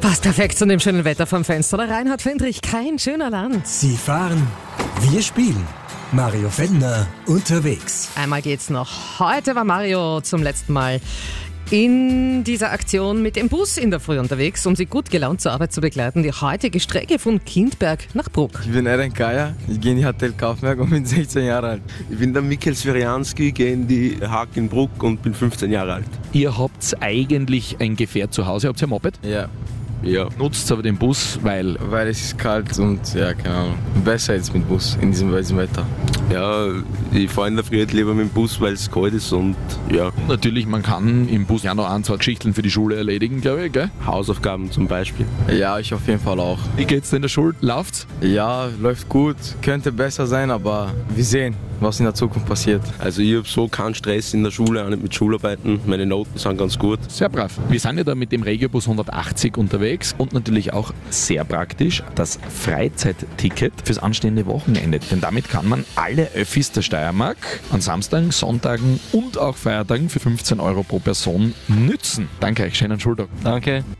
Passt perfekt zu dem schönen Wetter vom Fenster. Der Reinhard Fendrich, kein schöner Land. Sie fahren, wir spielen. Mario Fendner unterwegs. Einmal geht's noch. Heute war Mario zum letzten Mal in dieser Aktion mit dem Bus in der Früh unterwegs, um Sie gut gelaunt zur Arbeit zu begleiten. Die heutige Strecke von Kindberg nach Bruck. Ich bin Eren Kaya, ich gehe in die Hotel Kaufberg und bin 16 Jahre alt. Ich bin der Mikkel Sverianski, gehe in die Haag in Bruck und bin 15 Jahre alt. Ihr habt eigentlich ein Gefährt zu Hause, habt ihr ein Moped? Ja, Nutzt aber den Bus, weil weil es ist kalt und ja, keine Ahnung. Besser jetzt mit Bus in diesem Wetter. Ja, ich fahre in der Früh lieber mit dem Bus, weil es kalt ist und ja, natürlich, man kann im Bus ja noch ein, zwei Geschichten für die Schule erledigen, glaube ich, gell? Hausaufgaben zum Beispiel. Ja, ich auf jeden Fall auch. Wie geht's denn in der Schule? Läuft's? Ja, läuft gut, könnte besser sein, aber wir sehen, was in der Zukunft passiert. Also ich habe so keinen Stress in der Schule, auch nicht mit Schularbeiten. Meine Noten sind ganz gut. Sehr brav. Wir sind ja da mit dem Regiobus 180 unterwegs und natürlich auch sehr praktisch das Freizeitticket fürs anstehende Wochenende. Denn damit kann man alle Öffis der Steiermark an Samstagen, Sonntagen und auch Feiertagen für 15 € pro Person nützen. Danke euch, schönen Schultag. Danke.